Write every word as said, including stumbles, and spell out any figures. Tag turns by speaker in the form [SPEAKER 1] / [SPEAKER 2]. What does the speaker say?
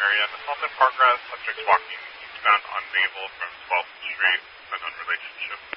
[SPEAKER 1] area in the assault in progress. Subjects walking eastbound on Naval from twelfth Street, unknown relationship.